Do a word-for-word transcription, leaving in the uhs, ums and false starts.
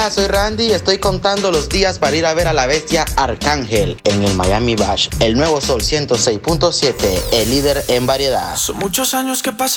Hola, soy Randy y estoy contando los días para ir a ver a la bestia Arcángel en el Miami Bash. El nuevo Sol ciento seis punto siete, el líder en variedad. Son muchos años que pasan.